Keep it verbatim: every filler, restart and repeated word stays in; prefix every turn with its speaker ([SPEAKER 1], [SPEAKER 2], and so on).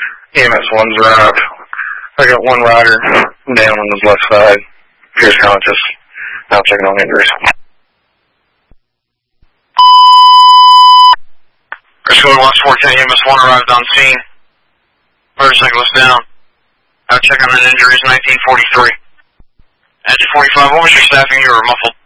[SPEAKER 1] E M S one's arrived. I got one rider down on the left side. Here's conscious. Now checking on injuries. Rescue Watch four ten, E M S one arrived on scene. Motorcycle is down. Now check on the injuries, nineteen forty-three. Engine forty-five, what was your staffing? You were muffled.